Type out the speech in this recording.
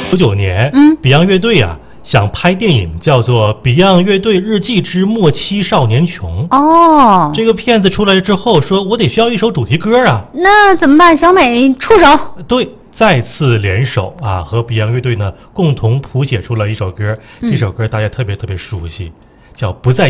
1999年，Beyond 乐队啊想拍电影，叫做《Beyond 乐队日记之末期少年穷》。 哦， 这个片子出来之后，说我得需要一首主题歌啊。 那怎么办？小美出手。 对，再次联手啊，和 Beyond 乐队呢共同谱写出了一首歌。这首歌大家特别熟悉，叫《不再